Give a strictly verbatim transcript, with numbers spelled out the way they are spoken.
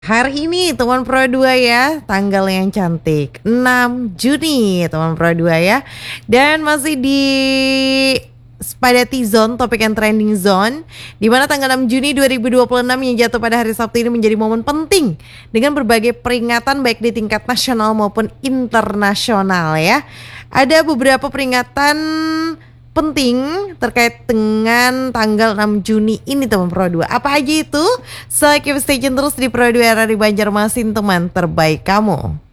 Hari ini teman Pro dua ya, tanggal yang cantik enam Juni teman Pro dua ya. Dan masih di Spadati Zone, topik yang trending zone, di mana tanggal enam Juni dua ribu dua puluh enam yang jatuh pada hari Sabtu ini menjadi momen penting dengan berbagai peringatan baik di tingkat nasional maupun internasional ya. Ada beberapa peringatan penting terkait dengan tanggal enam Juni ini teman Pro dua. Apa aja itu? So keep stay tune terus di Pro dua R R I Banjarmasin, teman terbaik kamu.